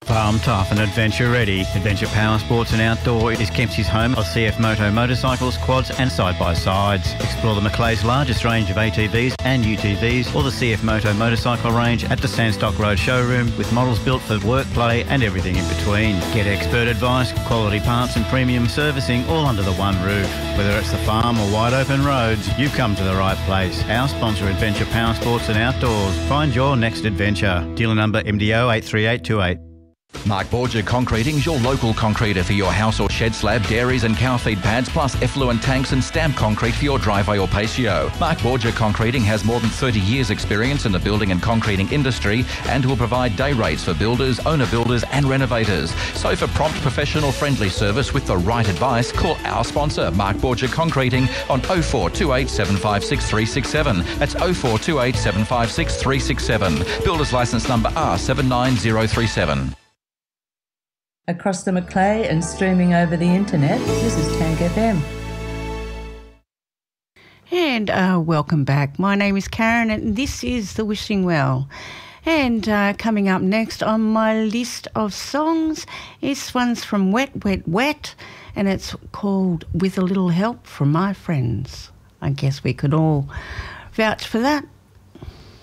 Farm tough and adventure ready, Adventure Power Sports and Outdoor is Kempsey's home of CF Moto motorcycles, quads and side-by-sides. Explore the Macleay's largest range of ATVs and UTVs or the CF Moto motorcycle range at the Sandstock Road showroom with models built for work, play and everything in between. Get expert advice, quality parts and premium servicing all under the one roof. Whether it's the farm or wide open roads, you've come to the right place. Our sponsor, Adventure Power Sports and Outdoors. Find your next adventure. Dealer number MDO 83828. Mark Borgia Concreting is your local concreter for your house or shed slab, dairies and cow feed pads, plus effluent tanks and stamp concrete for your driveway or patio. Mark Borgia Concreting has more than 30 years experience in the building and concreting industry and will provide day rates for builders, owner builders and renovators. So for prompt, professional, friendly service with the right advice, call our sponsor, Mark Borgia Concreting, on 0428 756 367. That's 0428 756 367. Builder's licence number R79037. Across the Macleay and streaming over the internet, this is Tank FM. And welcome back. My name is Karen and this is The Wishing Well. And coming up next on my list of songs, this one's from Wet, Wet, Wet, and it's called With a Little Help from My Friends. I guess we could all vouch for that.